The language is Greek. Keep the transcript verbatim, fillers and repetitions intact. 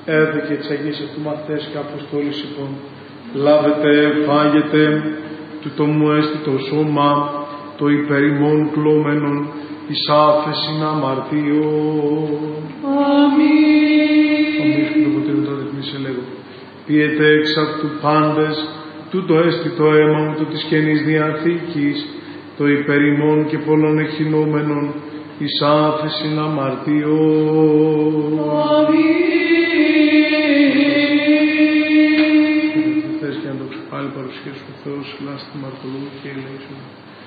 έδε και της Αγίας αυτού μαθές και αποστόλης υπόν. Λάβετε, φάγετε, του το μου έστι το σώμα, το υπερημών κλώμενον, εις άφεσιν αμαρτίων. Αμήν. Αμήν και το ποτήρι το δεχνής ελέγω. Πιετε εξ αυτού πάντες, τούτο έστι το αίμα μου, το της Καινής Διαθήκης, το υπερημών και πολλών εχεινόμενων, εις άφεσιν αμαρτίων. Αμήν. Θες και αν το ξεπάλι παρουσία σου Θεός, λάστη μαρτωλού και ελέησον.